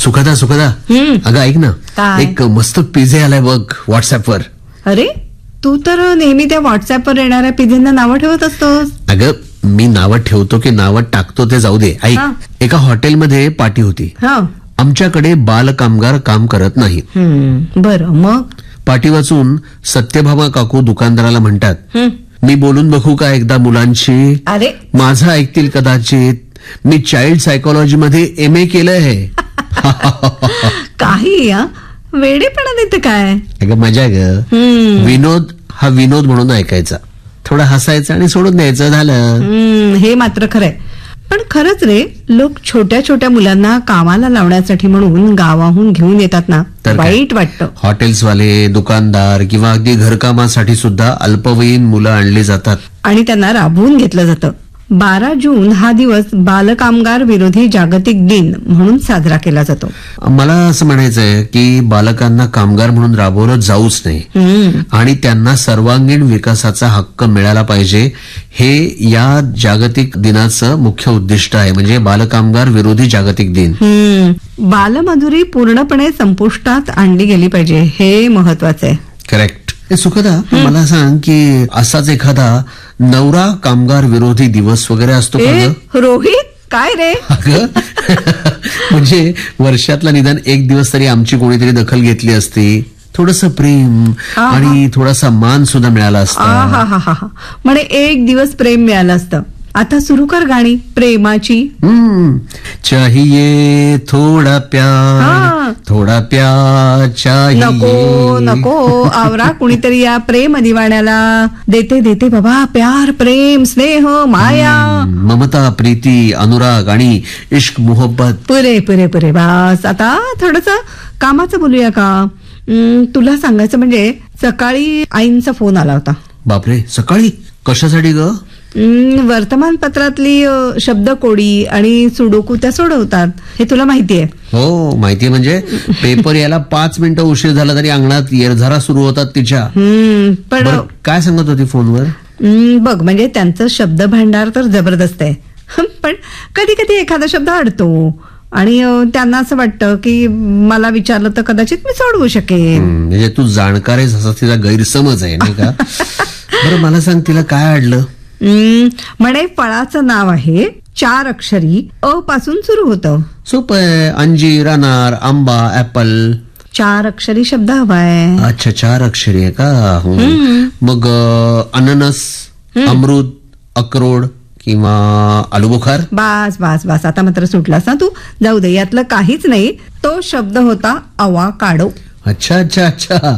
सुखदा सुखदा, अगं ऐक ना, काय? एक मस्त पिझ्झा आलाय बघ व्हॉट्सअपवर. अरे तू तर नेहमी त्या व्हॉट्सअपवर येणाऱ्या पिझ्झांना नावं ठेवत असतोस. अगं मी नावात ठेवतो की नावात टाकतो ते जाऊ दे. ऐक, हा. एका हॉटेलमध्ये पार्टी होती. हा. आमच्याकडे बालकामगार काम करत नाहीत. बरं मग. पाटी वाचून सत्यभामा काकू दुकानदाराला म्हणतात, मी बोलून बघू का एकदा मुलांशी? अरे माझं ऐकतील कदाचित. मी चाइल्ड सायकोलॉजी मध्ये MA केलं आहे. काही वेडेपणा देते काय. अगं मजा ग. विनोद हा विनोद म्हणून ऐकायचा, थोडं हसायचं आणि सोडून द्यायचं, झालं. हे मात्र खरंय. पण खरंच रे, लोक छोट्या छोट्या मुलांना कामाला लावण्यासाठी म्हणून गावाहून घेऊन येतात ना, तर काय? वाईट वाटतं. हॉटेल्सवाले, दुकानदार किंवा अगदी घरकामासाठी सुद्धा अल्पवयीन मुलं आणली जातात. आणि त्यांना राबवून घेतलं जातं. 12 जून हा दिवस बालकामगार विरोधी जागतिक दिन म्हणून साजरा केला जातो. मला असं म्हणायचंय की बालकांना कामगार म्हणून राबवलं जाऊच नाही आणि त्यांना सर्वांगीण विकासाचा हक्क मिळाला पाहिजे, हे या जागतिक दिनाचं मुख्य उद्दिष्ट आहे. म्हणजे बालकामगार विरोधी जागतिक दिन. बालमजुरी पूर्णपणे संपुष्टात आणली गेली पाहिजे, हे महत्वाचं आहे. करेक्ट. सुखदा, मला सांग की असाच एखादा नवरा कामगार विरोधी दिवस वगैरे असतो का ग? रोहित, काय रे? अगं म्हणजे वर्षातला निदान एक दिवस तरी आमची कोणीतरी दखल घेतली असती, थोडंसं प्रेम आणि थोडासा मान सुद्धा मिळाला असता. म्हणे एक दिवस प्रेम मिळालं असतं. आता सुरू कर गाणी प्रेमाची. चाहिए थोडा प्यार, थोडा प्यार चाहिए. नको नको, आवरा कुणीतरी या प्रेम दिवाण्याला. देते देते बाबा प्यार, प्रेम, स्नेह, माया, ममता, प्रीती, अनुराग आणि इश्क, मोहब्बत. पुरे पुरे पुरे. बस आता थोडस कामाचं बोलूया का? तुला सांगायचं म्हणजे सकाळी आईंचा फोन आला होता. बापरे, सकाळी? कशासाठी ग? वर्तमानपत्रातली शब्दकोडी आणि सुडोकू त्या सोडवतात, हे तुला माहितीये. हो माहितीये. म्हणजे पेपर यायला 5 मिनिटं उशीर झाला तरी अंगणात येरझारा सुरू होतात तिच्या. पण काय सांगत होती फोनवर? बघ, म्हणजे त्यांचं शब्द भांडार तर जबरदस्त आहे. पण कधी कधी एखादा शब्द अडतो आणि त्यांना असं वाटतं की मला विचारलं तर कदाचित मी सोडवू शकेन. म्हणजे तू जाणकार आहेस असा तिचा गैरसमज आहे नाही का? बरं मला सांग, तिला काय अडलं? म्हणे फळाचं नाव आहे 4 अक्षरी, अ पासून सुरू होतं. सोपं आहे. अंजीर, अनार, आंबा, ऍपल. 4 अक्षरी शब्द हवाय. अच्छा, 4 अक्षरी आहे का? मग अननस, अमृत, अक्रोड किंवा आलूबुखार. बस बस बस, आता मात्र सुटलास ना तू. जाऊ दे, यातलं काहीच नाही. तो शब्द होता अवाकाडो. अच्छा अच्छा अच्छा,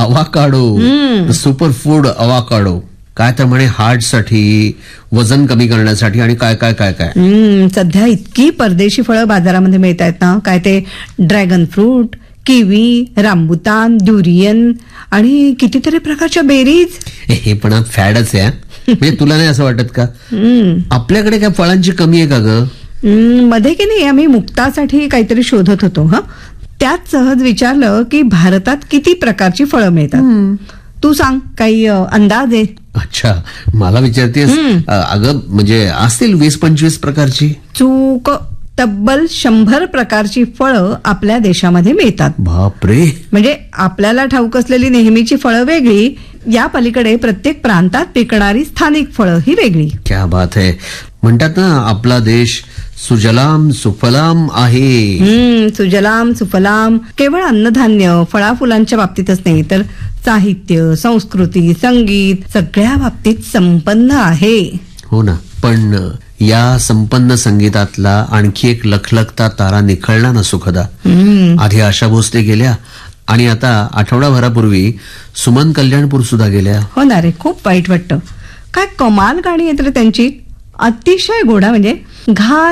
अवाकाडो, सुपर फूड अवाकाडो. काय तर म्हणे हार्टसाठी, वजन कमी करण्यासाठी आणि काय काय काय काय. सध्या इतकी परदेशी फळं बाजारामध्ये मिळत आहेत ना, काय ते dragon fruit, kiwi, rambutan, durian आणि कितीतरी प्रकारच्या बेरीज. हे पण फॅडच आहे. म्हणजे तुला नाही असं वाटत का आपल्याकडे काय फळांची कमी आहे का ग? मध्ये की नाही आम्ही मुक्तासाठी काहीतरी शोधत होतो. त्यात सहज विचारलं की भारतात किती प्रकारची फळं मिळतात. तू सांग, काही अंदाज आहे? अच्छा, मला विचारतेस? अगं म्हणजे असतील 20-25 प्रकारची. चूक. तब्बल 100 प्रकारची फळं आपल्या देशामध्ये मिळतात. बापरे. म्हणजे आपल्याला ठाऊक असलेली नेहमीची फळं वेगळी, या पलीकडे प्रत्येक प्रांतात पिकणारी स्थानिक फळं ही वेगळी. क्या बात आहे. म्हणतात ना आपला देश सुजलाम सुफलाम आहे. सुजलाम सुफलाम केवळ अन्नधान्य, फळाफुलांच्या बाबतीतच नाही तर साहित्य, संस्कृती, संगीत सगळ्या बाबतीत संपन्न आहे. हो ना. पण या संपन्न संगीतातला आणखी एक लखलखता तारा निखळला ना सुखदा. आधी आशा भोसले गेल्या आणि आता आठवडाभरापूर्वी सुमन कल्याणपूर सुद्धा गेल्या. हो ना रे, खूप वाईट वाटतं. काय कमाल गाणी येत रे त्यांची. अतिशय गोडा, म्हणजे घाल